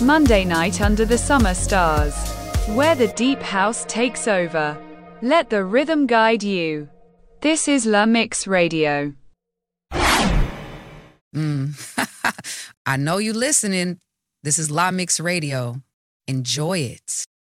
Monday night under the summer stars, where the deep house takes over. Let the rhythm guide you. This is La Mix Radio. I know you listening. This is La Mix Radio. Enjoy it.